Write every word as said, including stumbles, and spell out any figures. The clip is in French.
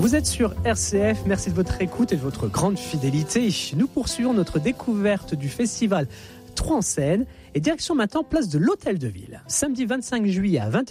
Vous êtes sur R C F, merci de votre écoute et de votre grande fidélité. Nous poursuivons notre découverte du festival Trois en scène et direction maintenant place de l'Hôtel de Ville. Samedi vingt-cinq juillet à vingt et une heures.